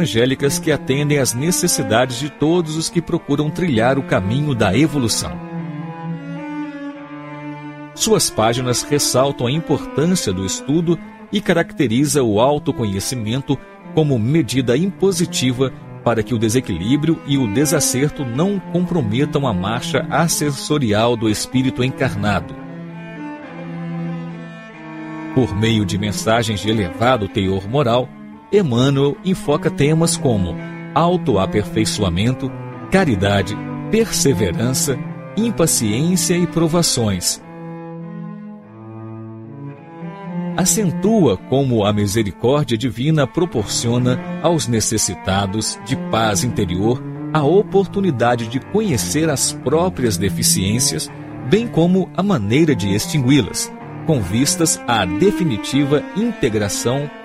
evangélicas que atendem às necessidades de todos os que procuram trilhar o caminho da evolução. Suas páginas ressaltam a importância do estudo e caracteriza o autoconhecimento como medida impositiva para que o desequilíbrio e o desacerto não comprometam a marcha assessorial do espírito encarnado. Por meio de mensagens de elevado teor moral, Emmanuel enfoca temas como autoaperfeiçoamento, caridade, perseverança, impaciência e provações. Acentua como a misericórdia divina proporciona aos necessitados de paz interior a oportunidade de conhecer as próprias deficiências, bem como a maneira de extingui-las, com vistas à definitiva integração